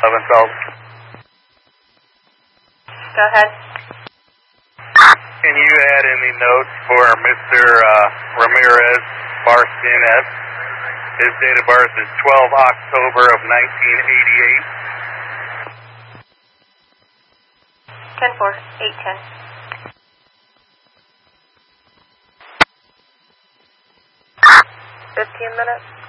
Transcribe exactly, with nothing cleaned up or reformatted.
eleven thousand. Go ahead. Can you add any notes for Mister Uh, Ramirez Barcinas? His date of birth is twelve October of nineteen eighty-eight. ten four, eight ten. Fifteen minutes.